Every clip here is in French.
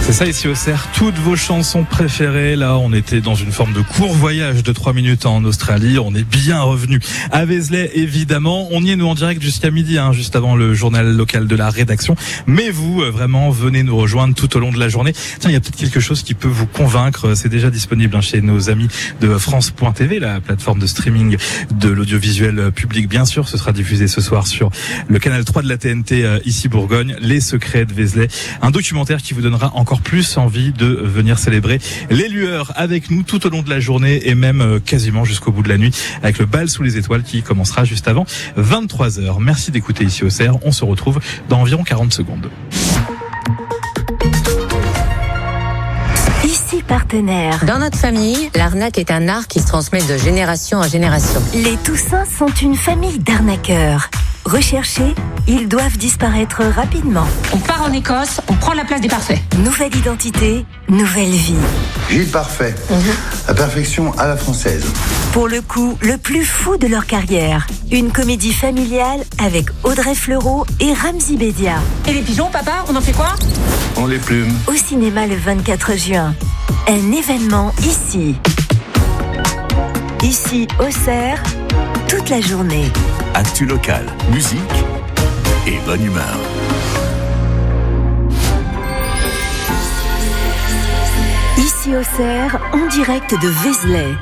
C'est ça ici au Cerf, toutes vos chansons préférées. Là, on était dans une forme de court voyage de 3 minutes en Australie. On est bien revenu à Vézelay, évidemment. On y est, nous, en direct jusqu'à midi, juste avant le journal local de la rédaction. Mais vous, vraiment, venez nous rejoindre tout au long de la journée. Tiens, il y a peut-être quelque chose qui peut vous convaincre. C'est déjà disponible chez nos amis de France.tv, la plateforme de streaming de l'audiovisuel public. Bien sûr, ce sera diffusé ce soir sur le canal 3 de la TNT, ici Bourgogne. Les secrets de Vézelay. Un documentaire qui vous donnera encore plus envie de venir célébrer les lueurs avec nous tout au long de la journée et même quasiment jusqu'au bout de la nuit avec le bal sous les étoiles qui commencera juste avant 23h. Merci d'écouter ici au Cerf. On se retrouve dans environ 40 secondes. Ici partenaire. Dans notre famille, l'arnaque est un art qui se transmet de génération en génération. Les Toussins sont une famille d'arnaqueurs. Recherchés, ils doivent disparaître rapidement. On part en Écosse, on prend la place des parfaits. Nouvelle identité, nouvelle vie. Gilles Parfait, la perfection à la française. Pour le coup, le plus fou de leur carrière. Une comédie familiale avec Audrey Fleurot et Ramzy Bedia. Et les pigeons, papa, on en fait quoi? On les plume. Au cinéma le 24 juin. Un événement ici. Ici, au Cerf, toute la journée. Actu local, musique et bonne humeur. Ici au Cerf, en direct de Vézelay.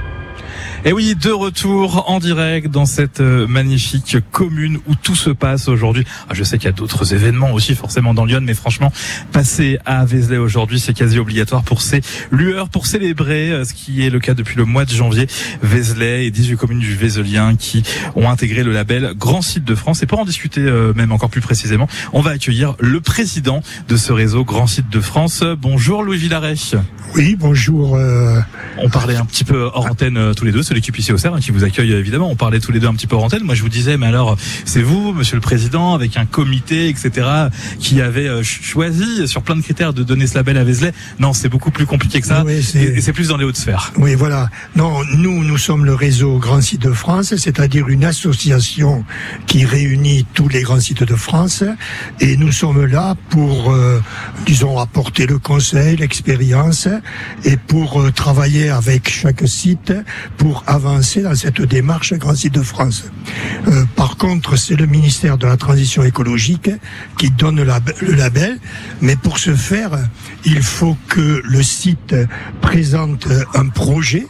Et oui, de retour en direct dans cette magnifique commune où tout se passe aujourd'hui. Je sais qu'il y a d'autres événements aussi forcément dans Lyon, mais franchement, passer à Vézelay aujourd'hui, c'est quasi obligatoire pour ces lueurs, pour célébrer ce qui est le cas depuis le mois de janvier. Vézelay et 18 communes du Vézelien qui ont intégré le label Grand Site de France. Et pour en discuter même encore plus précisément, on va accueillir le président de ce réseau Grand Site de France. Bonjour Louis Villaret. Oui, bonjour. On parlait un petit peu hors antenne tous les deux. C'est l'équipe ici au Cerf qui vous accueille évidemment. On parlait tous les deux un petit peu hors antenne. Moi je vous disais, mais alors c'est vous, monsieur le président, avec un comité, etc., qui avait choisi sur plein de critères de donner ce label à Vézelay. Non, c'est beaucoup plus compliqué que ça. Oui, et c'est plus dans les hautes sphères. Oui, voilà. Non, nous sommes le réseau Grand Site de France, c'est-à-dire une association qui réunit tous les grands sites de France. Et nous sommes là pour, disons, apporter le conseil, l'expérience et pour travailler avec chaque site pour avancer dans cette démarche Grand Site de France. Par contre, c'est le ministère de la Transition écologique qui donne le label, mais pour ce faire, il faut que le site présente un projet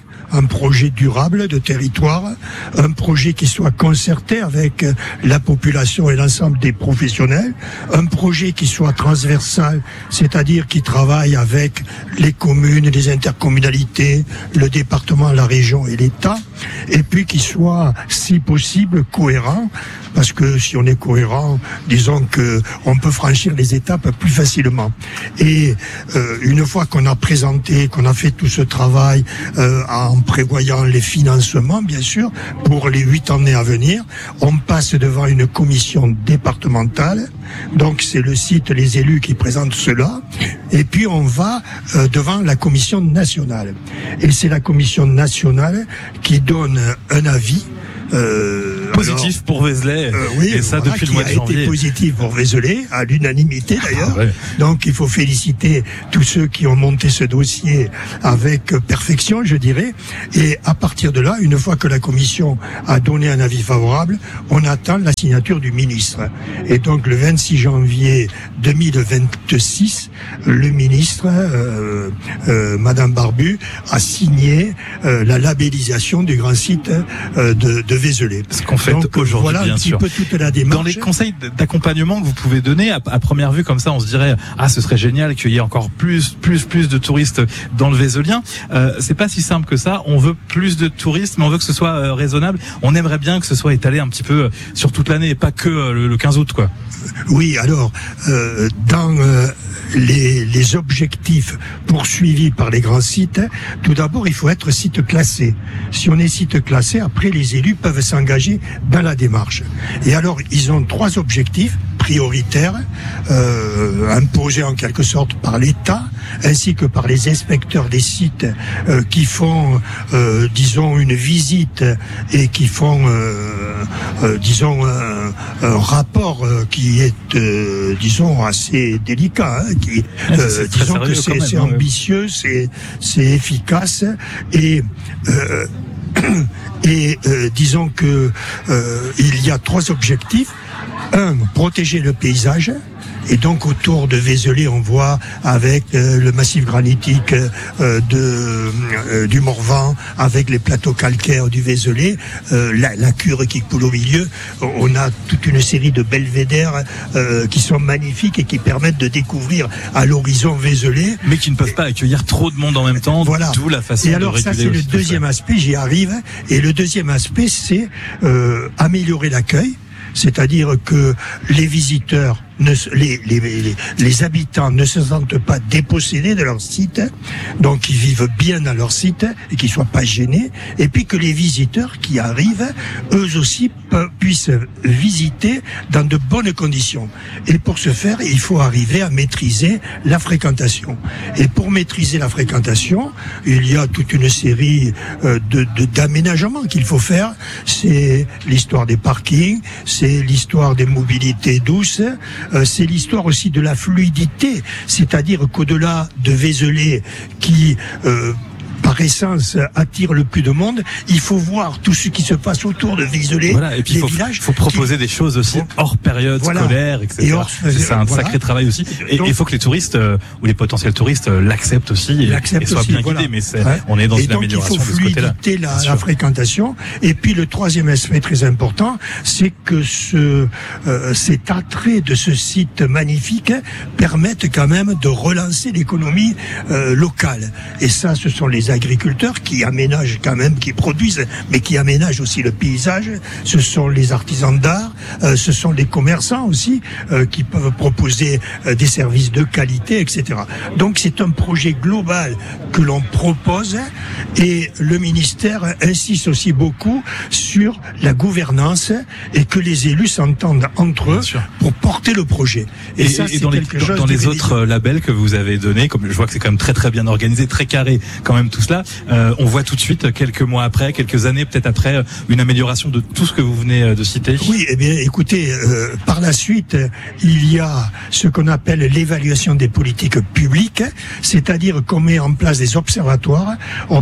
durable de territoire, un projet qui soit concerté avec la population et l'ensemble des professionnels, un projet qui soit transversal, c'est-à-dire qui travaille avec les communes, les intercommunalités, le département, la région et l'État, et puis qui soit, si possible, cohérent, parce que si on est cohérent, disons que on peut franchir les étapes plus facilement. Et une fois qu'on a présenté, qu'on a fait tout ce travail en prévoyant les financements, bien sûr, pour les 8 années à venir, on passe devant une commission départementale. Donc c'est le site, les élus qui présentent cela. Et puis on va devant la commission nationale. Et c'est la commission nationale qui donne un avis positif pour Vézelay, oui, et ça voilà, depuis le mois de janvier. Qui a été positif pour Vézelay, à l'unanimité d'ailleurs. Ouais. Donc il faut féliciter tous ceux qui ont monté ce dossier avec perfection, je dirais. Et à partir de là, une fois que la commission a donné un avis favorable, on attend la signature du ministre. Et donc le 26 janvier 2026, le ministre, Madame Barbu, a signé la labellisation du grand site de Vézelay. Ce qu'on fait aujourd'hui, voilà bien sûr. Peu toute la démarche. Dans les conseils d'accompagnement que vous pouvez donner, à première vue comme ça, on se dirait ce serait génial qu'il y ait encore plus de touristes dans le Vézelien. C'est pas si simple que ça. On veut plus de touristes, mais on veut que ce soit raisonnable. On aimerait bien que ce soit étalé un petit peu sur toute l'année et pas que le 15 août, quoi. Oui, alors dans les objectifs poursuivis par les grands sites, tout d'abord, il faut être site classé. Si on est site classé, après les élus peuvent s'engager dans la démarche. Et alors, ils ont 3 objectifs prioritaires imposés en quelque sorte par l'État, ainsi que par les inspecteurs des sites qui font, disons, une visite et qui font, disons, un rapport qui est, disons, assez délicat, disons que c'est ambitieux, c'est efficace et disons que il y a 3 objectifs. 1, protéger le paysage. Et donc autour de Vézelay, on voit avec le massif granitique du Morvan, avec les plateaux calcaires du Vézelay, la Cure qui coule au milieu, on a toute une série de belvédères qui sont magnifiques et qui permettent de découvrir à l'horizon Vézelay. Mais qui ne peuvent pas accueillir trop de monde en même temps, voilà. D'où la façon de réguler. Et alors ça c'est le deuxième aspect, j'y arrive, et le deuxième aspect c'est améliorer l'accueil. C'est-à-dire que les visiteurs, les habitants ne se sentent pas dépossédés de leur site, donc ils vivent bien dans leur site et qu'ils soient pas gênés, et puis que les visiteurs qui arrivent, eux aussi puissent visiter dans de bonnes conditions. Et pour ce faire, il faut arriver à maîtriser la fréquentation. Et pour maîtriser la fréquentation, il y a toute une série d'aménagements qu'il faut faire. C'est l'histoire des parkings, c'est l'histoire des mobilités douces, c'est l'histoire aussi de la fluidité, c'est-à-dire qu'au-delà de Vézelay qui par essence attire le plus de monde, il faut voir tout ce qui se passe autour de Vézelay, voilà, et puis villages. Il faut proposer des choses aussi hors période scolaire, etc. C'est un sacré travail aussi. Et il faut que les touristes ou les potentiels touristes l'acceptent aussi et soient bien guidés. Mais on est dans une amélioration de ce côté-là. Il faut fluidité la fréquentation. Et puis le troisième aspect très important, c'est que cet attrait de ce site magnifique permette quand même de relancer l'économie locale. Et ça, ce sont les agriculteurs qui aménagent quand même, qui produisent, mais qui aménagent aussi le paysage. Ce sont les artisans d'art, ce sont les commerçants aussi qui peuvent proposer des services de qualité, etc. Donc c'est un projet global que l'on propose et le ministère insiste aussi beaucoup sur la gouvernance et que les élus s'entendent entre eux pour porter le projet. Et ça, c'est quelque chose dans les autres labels que vous avez donnés, comme je vois que c'est quand même très très bien organisé, très carré quand même tout cela, on voit tout de suite quelques mois après, quelques années peut-être après, une amélioration de tout ce que vous venez de citer. Oui, eh bien écoutez, par la suite, il y a ce qu'on appelle l'évaluation des politiques publiques, c'est-à-dire qu'on met en place des observatoires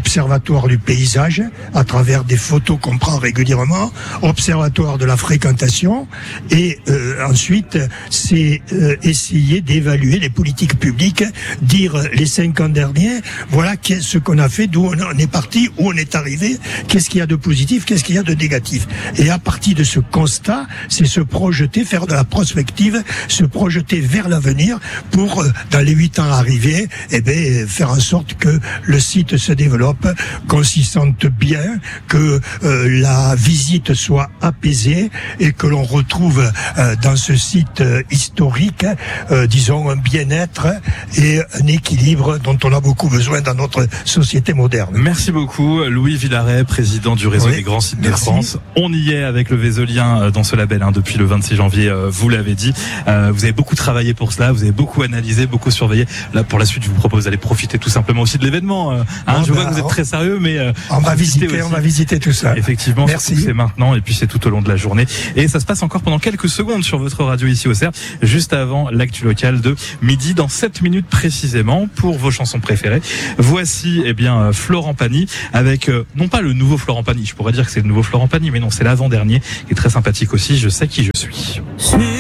du paysage, à travers des photos qu'on prend régulièrement, observatoires de la fréquentation, et ensuite, c'est essayer d'évaluer les politiques publiques, dire les 5 ans derniers, voilà ce qu'on a fait, d'où on est parti, où on est arrivé, qu'est-ce qu'il y a de positif, qu'est-ce qu'il y a de négatif. Et à partir de ce constat, c'est se projeter, faire de la prospective, se projeter vers l'avenir pour, dans les 8 ans arrivés, faire en sorte que le site se développe, qu'on s'y sente bien, que la visite soit apaisée et que l'on retrouve dans ce site historique, disons, un bien-être et un équilibre dont on a beaucoup besoin dans notre société moderne. Merci beaucoup, Louis Villaret, président du réseau des grands sites de France. On y est avec le Vézelien dans ce label depuis le 26 janvier, vous l'avez dit. Vous avez beaucoup travaillé pour cela, vous avez beaucoup analysé, beaucoup surveillé. Là, pour la suite, je vous propose d'aller profiter tout simplement aussi de l'événement. Je vois que vous êtes très sérieux, mais on va visiter tout ça. Effectivement, merci. C'est maintenant et puis c'est tout au long de la journée. Et ça se passe encore pendant quelques secondes sur votre radio ici au CERF, juste avant l'actu locale de midi, dans 7 minutes précisément, pour vos chansons préférées. Voici Florent Pagny avec non pas le nouveau Florent Pagny, je pourrais dire que c'est le nouveau Florent Pagny, mais non, c'est l'avant-dernier, qui est très sympathique aussi. Je sais qui je suis.